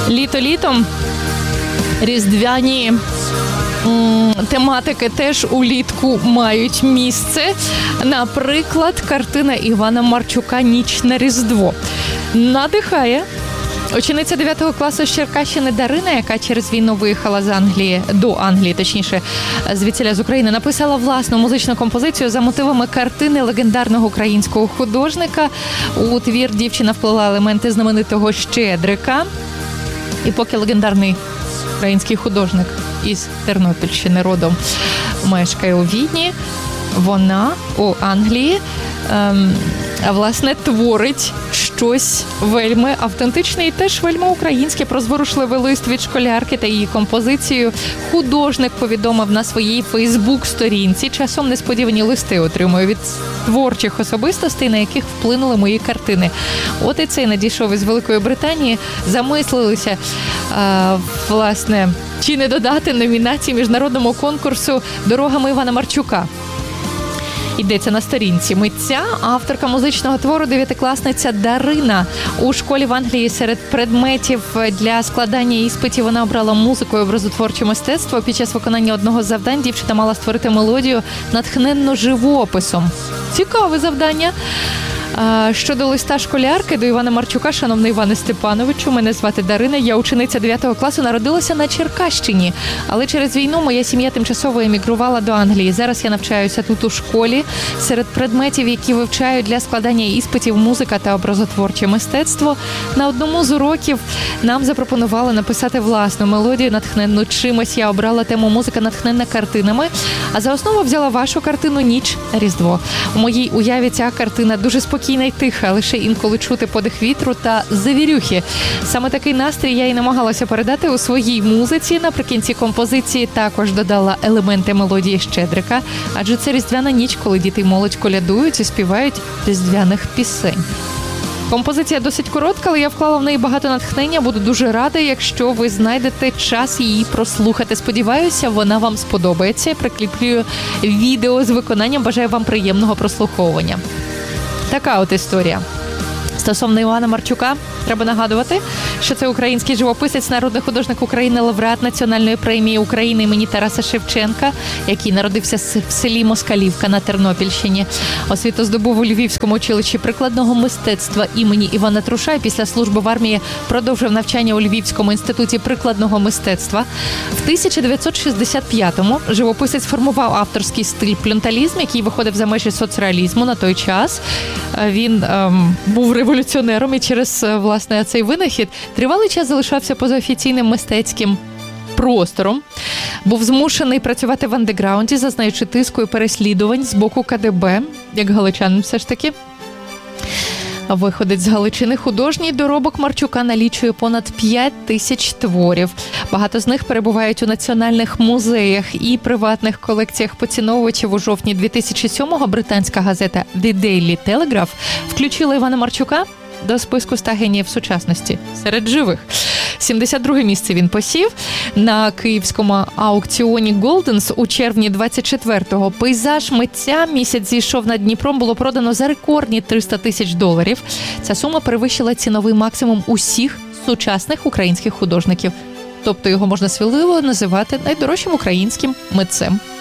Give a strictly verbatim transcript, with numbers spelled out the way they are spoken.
Літо літом, різдвяні м, тематики теж улітку мають місце. Наприклад, картина Івана Марчука «Ніч на Різдво» надихає. Учениця дев'ятого класу з Черкащини Дарина, яка через війну виїхала з Англії, до Англії, точніше, звідсіля з України, написала власну музичну композицію за мотивами картини легендарного українського художника. У твір дівчина вплела елементи знаменитого Щедрика. І поки легендарний український художник із Тернопільщини родом мешкає у Відні, вона у Англії, ем, власне, творить щось вельми автентичне і теж вельми українське. Про зворушливий лист від школярки та її композицію художник повідомив на своїй фейсбук-сторінці. Часом несподівані листи отримую від творчих особистостей, на яких вплинули мої картини. От і цей надійшов із Великої Британії. Замислилися, а, власне, чи не додати номінації міжнародному конкурсу «Дорогами Івана Марчука». Йдеться на сторінці митця. Авторка музичного твору дев'ятикласниця Дарина. У школі в Англії серед предметів для складання іспитів вона обрала музику і образотворче мистецтво. Під час виконання одного з завдань дівчина мала створити мелодію, натхненну живописом. Цікаве завдання. Щодо листа школярки до Івана Марчука: шановний Іване Степановичу, мене звати Дарина, я учениця дев'ятого класу, народилася на Черкащині, але через війну моя сім'я тимчасово емігрувала до Англії. Зараз я навчаюся тут у школі. Серед предметів, які вивчаю для складання іспитів, музика та образотворче мистецтво. На одному з уроків нам запропонували написати власну мелодію, натхненну чимось. Я обрала тему музика, натхненна картинами, а за основу взяла вашу картину «Ніч на Різдво». У моїй уяві ця картина дуже спокійна і тиха, лише інколи чути подих вітру та завірюхи. Саме такий настрій я і намагалася передати у своїй музиці. Наприкінці композиції також додала елементи мелодії Щедрика, адже це різдвяна ніч, коли діти й молодь колядують і співають різдвяних пісень. Композиція досить коротка, але я вклала в неї багато натхнення. Буду дуже рада, якщо ви знайдете час її прослухати. Сподіваюся, вона вам сподобається. Я прикріплю відео з виконанням. Бажаю вам приємного прослуховування. Така от історія. Стосовно Івана Марчука, треба нагадувати, що це український живописець, народний художник України, лауреат Національної премії України імені Тараса Шевченка, який народився в селі Москалівка на Тернопільщині. Освіту здобув у Львівському училищі прикладного мистецтва імені Івана Труша і після служби в армії продовжив навчання у Львівському інституті прикладного мистецтва. В тисяча дев'ятсот шістдесят п'ятому живописець формував авторський стиль плюнталізм, який виходив за межі соцреалізму на той час. Він ем, був революціонером і через, власне, цей винахід тривалий час залишався поза офіційним мистецьким простором. Був змушений працювати в андеграунді, зазнаючи тиску і переслідувань з боку ка де бе, як галичанин все ж таки. Виходить з Галичини. Художній доробок Марчука налічує понад п'ять тисяч творів. Багато з них перебувають у національних музеях і приватних колекціях поціновувачів. У жовтні дві тисячі сьомого британська газета The Daily Telegraph включила Івана Марчука до списку ста геніїв сучасності серед живих. сімдесят друге місце він посів. На київському аукціоні Голденс у червні двадцять четвертого пейзаж митця «Місяць зійшов над Дніпром» було продано за рекордні триста тисяч доларів. Ця сума перевищила ціновий максимум усіх сучасних українських художників. Тобто його можна сміливо називати найдорожчим українським митцем